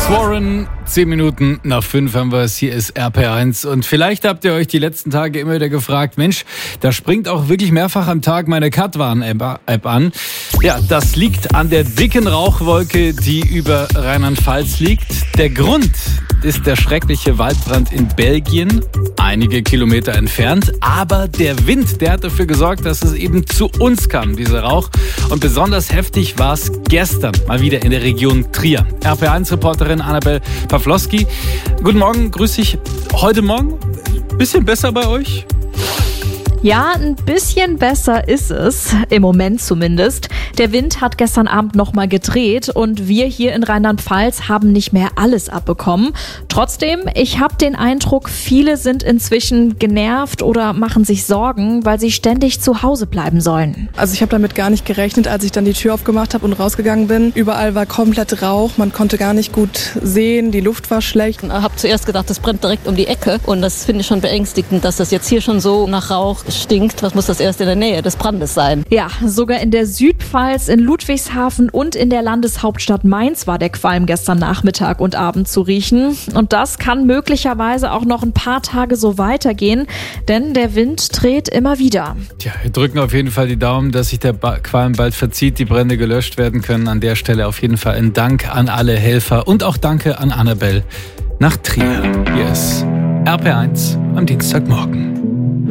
Warren, 10 Minuten nach 5 haben wir es. Hier ist RP1. Und vielleicht habt ihr euch die letzten Tage immer wieder gefragt, Mensch, da springt auch wirklich mehrfach am Tag meine Katwarn-App an. Ja, das liegt an der dicken Rauchwolke, die über Rheinland-Pfalz liegt. Der Grund ist der schreckliche Waldbrand in Belgien, einige Kilometer entfernt. Aber der Wind, der hat dafür gesorgt, dass es eben zu uns kam, dieser Rauch. Und besonders heftig war es gestern mal wieder in der Region Trier. RP1-Reporterin Annabel Pawlowski. Guten Morgen, grüß dich. Heute Morgen bisschen besser bei euch? Ja, ein bisschen besser ist es, im Moment zumindest. Der Wind hat gestern Abend nochmal gedreht und wir hier in Rheinland-Pfalz haben nicht mehr alles abbekommen. Trotzdem, ich habe den Eindruck, viele sind inzwischen genervt oder machen sich Sorgen, weil sie ständig zu Hause bleiben sollen. Also ich habe damit gar nicht gerechnet, als ich dann die Tür aufgemacht habe und rausgegangen bin. Überall war komplett Rauch, man konnte gar nicht gut sehen, die Luft war schlecht. Ich habe zuerst gedacht, das brennt direkt um die Ecke und das finde ich schon beängstigend, dass das jetzt hier schon so nach Rauch stinkt. Was muss das erst in der Nähe des Brandes sein? Ja, sogar in der Südpfalz, in Ludwigshafen und in der Landeshauptstadt Mainz war der Qualm gestern Nachmittag und Abend zu riechen. Und das kann möglicherweise auch noch ein paar Tage so weitergehen, denn der Wind dreht immer wieder. Tja, wir drücken auf jeden Fall die Daumen, dass sich der Qualm bald verzieht, die Brände gelöscht werden können. An der Stelle auf jeden Fall ein Dank an alle Helfer und auch Danke an Annabel nach Trier. Hier ist RP1 am Dienstagmorgen.